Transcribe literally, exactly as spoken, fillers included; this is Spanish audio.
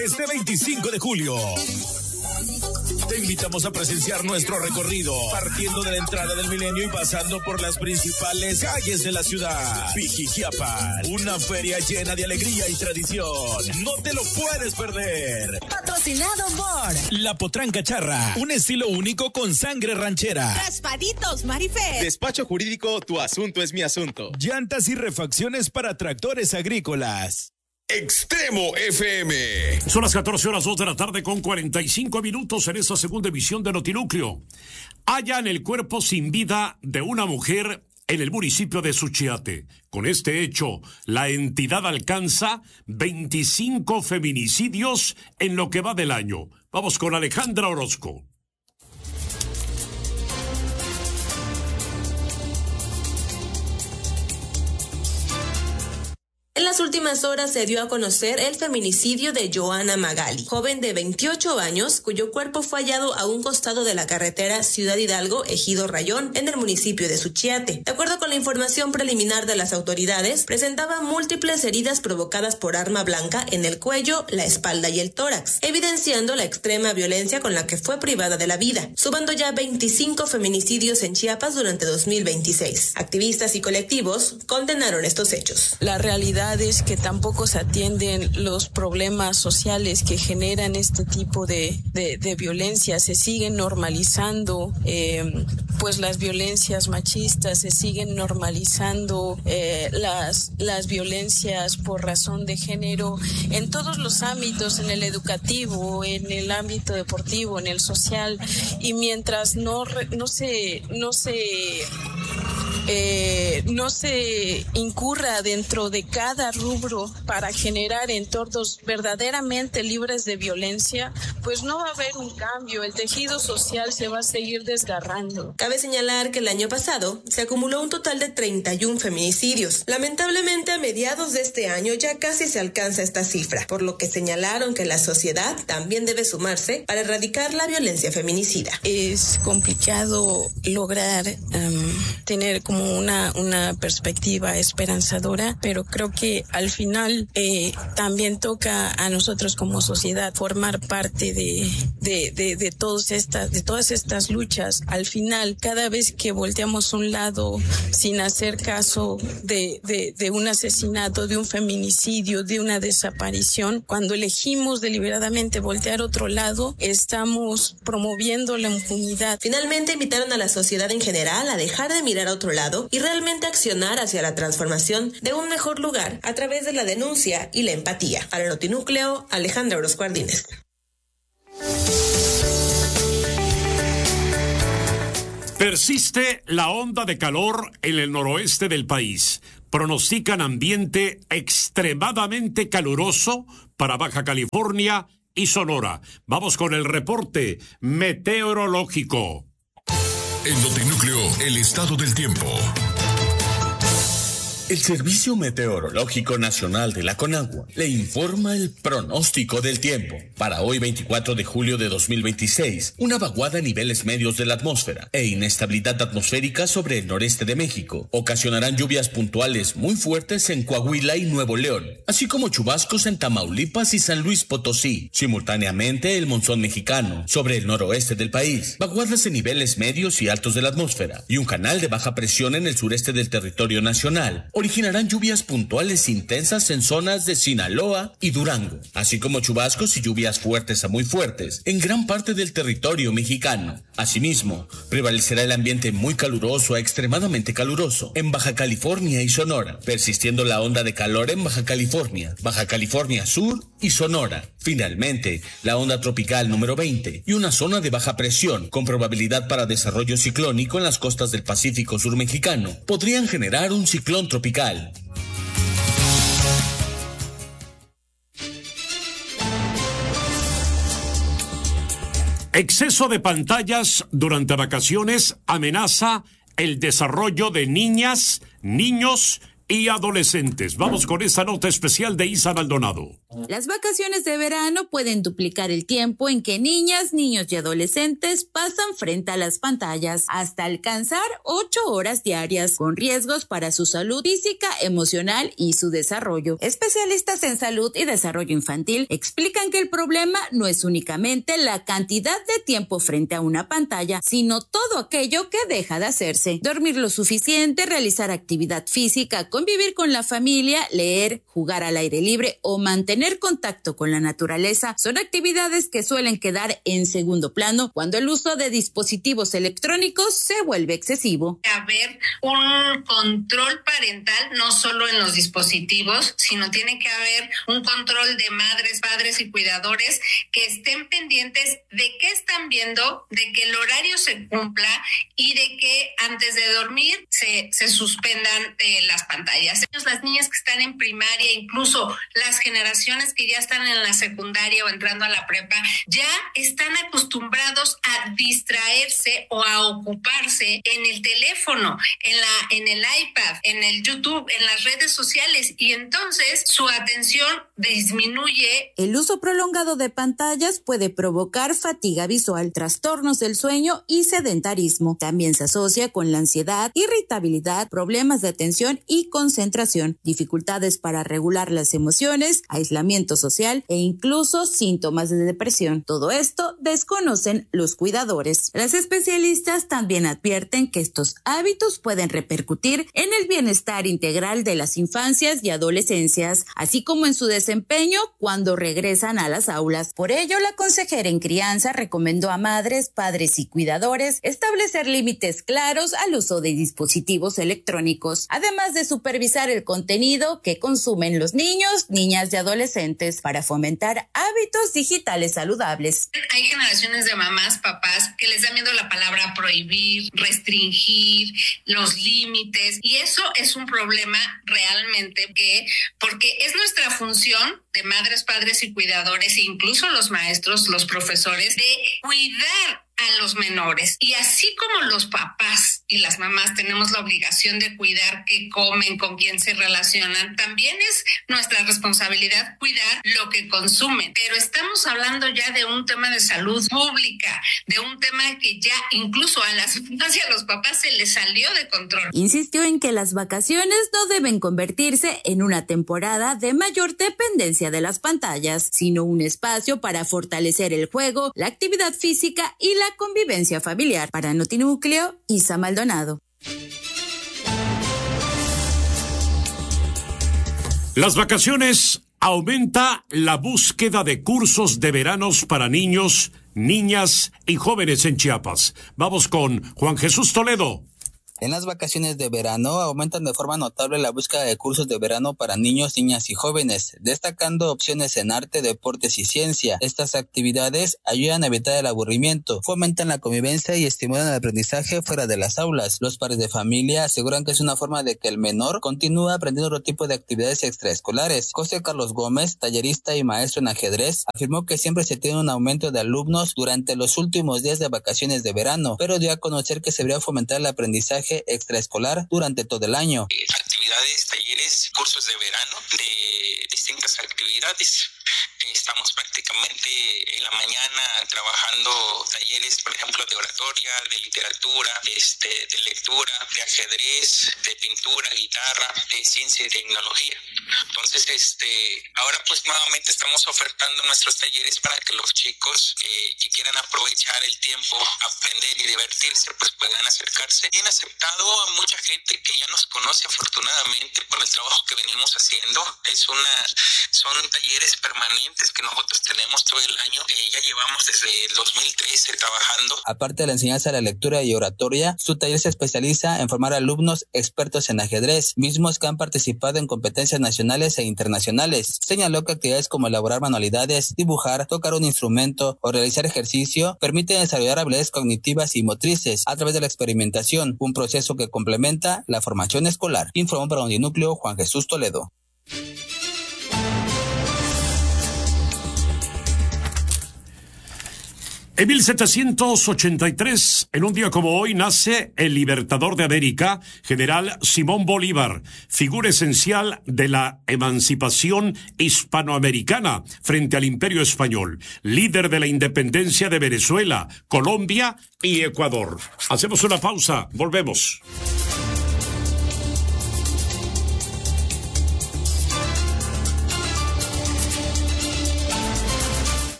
Este veinticinco de julio te invitamos a presenciar nuestro recorrido, partiendo de la entrada del Milenio y pasando por las principales calles de la ciudad. Pijijiapan, una feria llena de alegría y tradición. No te lo puedes perder. Patrocinado por La Potranca Charra, un estilo único con sangre ranchera. Raspaditos Marifé. Despacho jurídico, tu asunto es mi asunto. Llantas y refacciones para tractores agrícolas. Extremo F M. Son las catorce horas dos de la tarde con cuarenta y cinco minutos en esta segunda emisión de Notinúcleo. Hallan el cuerpo sin vida de una mujer en el municipio de Suchiate. Con este hecho, la entidad alcanza veinticinco feminicidios en lo que va del año. Vamos con Alejandra Orozco. En las últimas horas se dio a conocer el feminicidio de Joana Magali, joven de veintiocho años, cuyo cuerpo fue hallado a un costado de la carretera Ciudad Hidalgo, Ejido Rayón, en el municipio de Suchiate. De acuerdo con la información preliminar de las autoridades, presentaba múltiples heridas provocadas por arma blanca en el cuello, la espalda y el tórax, evidenciando la extrema violencia con la que fue privada de la vida, sumando ya veinticinco feminicidios en Chiapas durante dos mil veintiséis. Activistas y colectivos condenaron estos hechos. La realidad es que tampoco se atienden los problemas sociales que generan este tipo de, de, de violencia. Se siguen normalizando eh, pues las violencias machistas, se siguen normalizando eh, las, las violencias por razón de género en todos los ámbitos, en el educativo, en el ámbito deportivo, en el social, y mientras no, no se, no se Eh, no se incurra dentro de cada rubro para generar entornos verdaderamente libres de violencia, pues no va a haber un cambio, el tejido social se va a seguir desgarrando. Cabe señalar que el año pasado se acumuló un total de treinta y uno feminicidios. Lamentablemente, a mediados de este año ya casi se alcanza esta cifra, por lo que señalaron que la sociedad también debe sumarse para erradicar la violencia feminicida. Es complicado lograr um, tener como una, una perspectiva esperanzadora, pero creo que al final eh, también toca a nosotros como sociedad formar parte de, de, de, de, todas estas, de todas estas luchas. Al final, cada vez que volteamos a un lado sin hacer caso de, de, de un asesinato, de un feminicidio, de una desaparición, cuando elegimos deliberadamente voltear a otro lado, estamos promoviendo la impunidad. Finalmente, invitaron a la sociedad en general a dejar de mirar a otro lado y realmente accionar hacia la transformación de un mejor lugar a través de la denuncia y la empatía. Para el Notinúcleo, Alejandra Orozco Ardínez. Persiste la onda de calor en el noroeste del país. Pronostican ambiente extremadamente caluroso para Baja California y Sonora. Vamos con el reporte meteorológico. En Notinúcleo, el estado del tiempo. El Servicio Meteorológico Nacional de la Conagua le informa el pronóstico del tiempo. Para hoy, veinticuatro de julio de dos mil veintiséis, una vaguada a niveles medios de la atmósfera e inestabilidad atmosférica sobre el noreste de México ocasionarán lluvias puntuales muy fuertes en Coahuila y Nuevo León, así como chubascos en Tamaulipas y San Luis Potosí. Simultáneamente, el monzón mexicano sobre el noroeste del país, vaguadas en niveles medios y altos de la atmósfera y un canal de baja presión en el sureste del territorio nacional originarán lluvias puntuales intensas en zonas de Sinaloa y Durango, así como chubascos y lluvias fuertes a muy fuertes en gran parte del territorio mexicano. Asimismo, prevalecerá el ambiente muy caluroso a extremadamente caluroso en Baja California y Sonora, persistiendo la onda de calor en Baja California, Baja California Sur y Sonora. Finalmente, la onda tropical número veinte y una zona de baja presión con probabilidad para desarrollo ciclónico en las costas del Pacífico Sur mexicano podrían generar un ciclón tropical. Exceso de pantallas durante vacaciones amenaza el desarrollo de niñas, niños y adolescentes. Vamos con esta nota especial de Isa Maldonado. Las vacaciones de verano pueden duplicar el tiempo en que niñas, niños y adolescentes pasan frente a las pantallas, hasta alcanzar ocho horas diarias, con riesgos para su salud física, emocional y su desarrollo. Especialistas en salud y desarrollo infantil explican que el problema no es únicamente la cantidad de tiempo frente a una pantalla, sino todo aquello que deja de hacerse. Dormir lo suficiente, realizar actividad física, convivir con la familia, leer, jugar al aire libre o mantener contacto con la naturaleza son actividades que suelen quedar en segundo plano cuando el uso de dispositivos electrónicos se vuelve excesivo. Haber un control parental no solo en los dispositivos, sino tiene que haber un control de madres, padres y cuidadores que estén pendientes de qué están viendo, de que el horario se cumpla y de que antes de dormir se, se suspendan eh, las pantallas. Las niñas que están en primaria, incluso las generaciones que ya están en la secundaria o entrando a la prepa, ya están acostumbrados a distraerse o a ocuparse en el teléfono, en la, en el iPad, en el YouTube, en las redes sociales, y entonces su atención disminuye. El uso prolongado de pantallas puede provocar fatiga visual, trastornos del sueño y sedentarismo. También se asocia con la ansiedad, irritabilidad, problemas de atención y concentración, dificultades para regular las emociones, aislamiento social e incluso síntomas de depresión. Todo esto desconocen los cuidadores. Las especialistas también advierten que estos hábitos pueden repercutir en el bienestar integral de las infancias y adolescencias, así como en su desempeño cuando regresan a las aulas. Por ello, la consejera en crianza recomendó a madres, padres y cuidadores establecer límites claros al uso de dispositivos electrónicos, además de supervisar el contenido que consumen los niños, niñas y adolescentes para fomentar hábitos digitales saludables. Hay generaciones de mamás, papás, que les da miedo la palabra prohibir, restringir, los límites, y eso es un problema realmente que, porque es nuestra función de madres, padres y cuidadores, e incluso los maestros, los profesores, de cuidar a los menores. Y así como los papás y las mamás tenemos la obligación de cuidar qué comen, con quién se relacionan, también es nuestra responsabilidad cuidar lo que consumen. Pero estamos hablando ya de un tema de salud pública, de un tema que ya incluso a las mamás y a los papás se les salió de control. Insistió en que las vacaciones no deben convertirse en una temporada de mayor dependencia de las pantallas, sino un espacio para fortalecer el juego, la actividad física y la convivencia familiar. Para Notinúcleo, Isa Maldonado. Las vacaciones aumenta la búsqueda de cursos de veranos para niños, niñas y jóvenes en Chiapas. Vamos con Juan Jesús Toledo. En las vacaciones de verano aumentan de forma notable la búsqueda de cursos de verano para niños, niñas y jóvenes, destacando opciones en arte, deportes y ciencia. Estas actividades ayudan a evitar el aburrimiento, fomentan la convivencia y estimulan el aprendizaje fuera de las aulas. Los padres de familia aseguran que es una forma de que el menor continúe aprendiendo otro tipo de actividades extraescolares. José Carlos Gómez, tallerista y maestro en ajedrez, afirmó que siempre se tiene un aumento de alumnos durante los últimos días de vacaciones de verano, pero dio a conocer que se debería fomentar el aprendizaje extraescolar durante todo el año. Actividades, talleres, cursos de verano de distintas actividades. Estamos prácticamente en la mañana trabajando talleres, por ejemplo, de oratoria, de literatura, este, de lectura, de ajedrez, de pintura, guitarra, de ciencia y tecnología. Entonces, este, ahora pues nuevamente estamos ofertando nuestros talleres para que los chicos eh, que quieran aprovechar el tiempo, aprender y divertirse, pues puedan acercarse. Y han aceptado a mucha gente que ya nos conoce afortunadamente por el trabajo que venimos haciendo. Es una, son talleres permanentes que nosotros tenemos todo el año, eh, ya llevamos desde el dos mil trece trabajando. Aparte de la enseñanza de la lectura y oratoria, su taller se especializa en formar alumnos expertos en ajedrez, mismos que han participado en competencias nacionales e internacionales. Señaló que actividades como elaborar manualidades, dibujar, tocar un instrumento o realizar ejercicio permiten desarrollar habilidades cognitivas y motrices a través de la experimentación, un proceso que complementa la formación escolar. Informó para Notinúcleo Juan Jesús Toledo. En mil setecientos ochenta y tres, en un día como hoy, nace el libertador de América, general Simón Bolívar, figura esencial de la emancipación hispanoamericana frente al Imperio Español, líder de la independencia de Venezuela, Colombia y Ecuador. Hacemos una pausa, volvemos.